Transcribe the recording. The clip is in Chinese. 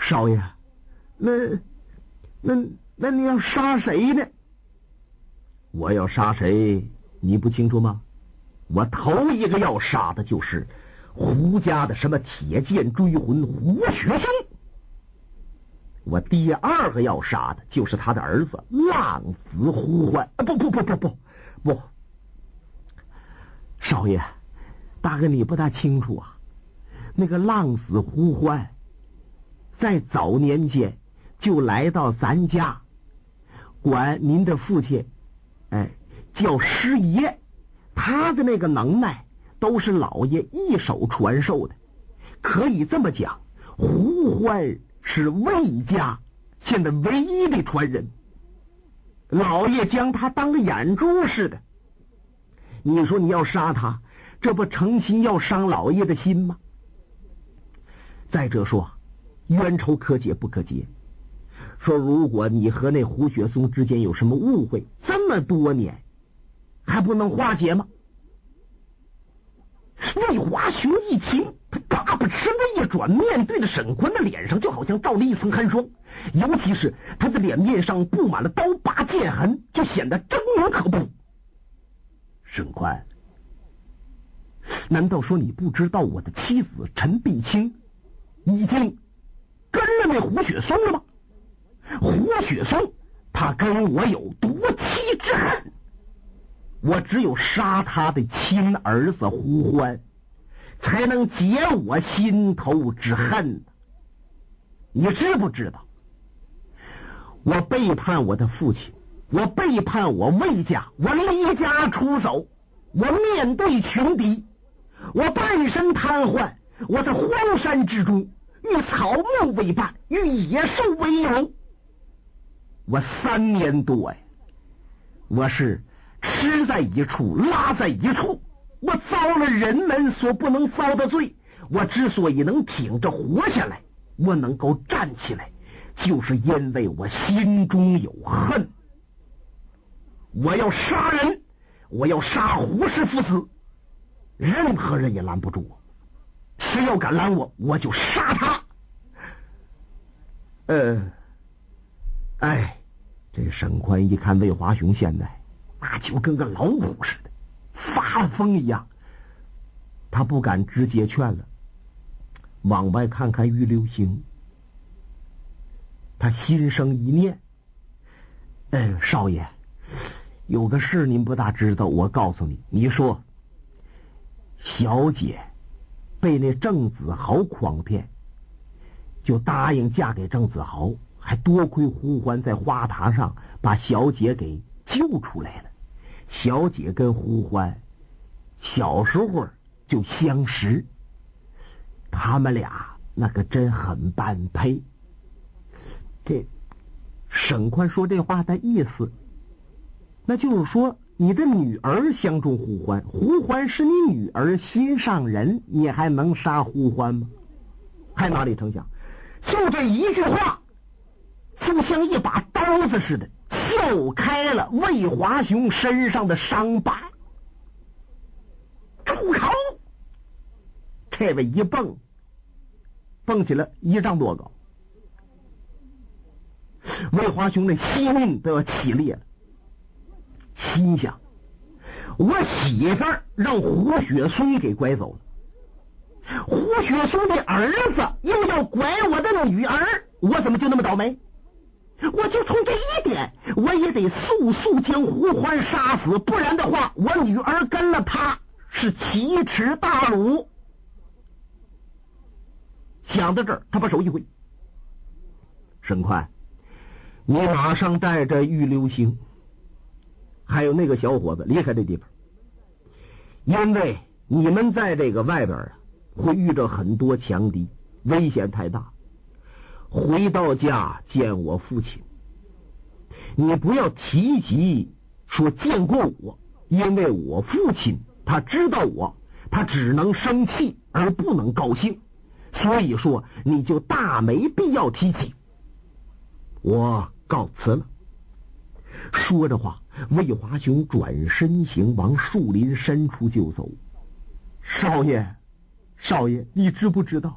少爷，那你要杀谁呢？我要杀谁，你不清楚吗？我头一个要杀的就是胡家的什么铁剑追魂胡雪松。我第二个要杀的就是他的儿子浪子胡欢。不，少爷，大哥你不大清楚啊。那个浪子胡欢在早年间就来到咱家，管您的父亲叫师爷，他的那个能耐都是老爷一手传授的。可以这么讲，胡欢是魏家现在唯一的传人，老爷将他当眼珠似的。你说你要杀他，这不诚心要伤老爷的心吗？再者说，冤仇可解不可结。说如果你和那胡雪松之间有什么误会，这么多年还不能化解吗？魏华雄一听，他嘎巴哧的一转，面对着沈宽的脸上就好像罩了一层寒霜，尤其是他的脸面上布满了刀疤剑痕，就显得狰狞可怖。沈宽，难道说你不知道我的妻子陈碧清已经跟了那胡雪松了吗？胡雪松他跟我有夺妻之恨，我只有杀他的亲儿子胡欢，才能解我心头之恨。你知不知道，我背叛我的父亲，我背叛我魏家，我离家出走，我面对群敌，我半身瘫痪，我在荒山之中，与草木为伴，与野兽为友。我3年多呀，我是吃在一处，拉在一处，我遭了人们所不能遭的罪。我之所以能挺着活下来，我能够站起来，就是因为我心中有恨。我要杀人，我要杀胡氏父子，任何人也拦不住我。谁要敢拦我，我就杀他。这沈宽一看魏华雄现在那就跟个老虎似的，发了疯一样，他不敢直接劝了，往外看看玉流星，他心生一念，少爷，有个事您不大知道，我告诉你。你说小姐被那郑子豪诓骗，就答应嫁给郑子豪，还多亏胡欢在花塔上把小姐给救出来了。小姐跟胡欢小时候就相识，他们俩那个真很般配。这沈宽说这话的意思，那就是说你的女儿相中胡欢，胡欢是你女儿心上人，你还能杀胡欢吗？还哪里成想，就这一句话就像一把刀子似的撬开了魏华雄身上的伤疤。住口！这位一蹦起了1丈多高，魏华雄的心都要起裂了，心想我媳妇儿让胡雪松给拐走了，胡雪松的儿子又要拐我的女儿，我怎么就那么倒霉？我就从这一点，我也得速将胡欢杀死，不然的话，我女儿跟了他是奇耻大辱。想到这儿，他把手一挥，沈宽，你马上带着玉流星还有那个小伙子离开这地方，因为你们在这个外边会遇着很多强敌，危险太大。回到家见我父亲，你不要提及说见过我，因为我父亲他知道我，他只能生气而不能高兴，所以说你就大没必要提起。我告辞了。说着话，魏华雄转身行，往树林深处就走。少爷，你知不知道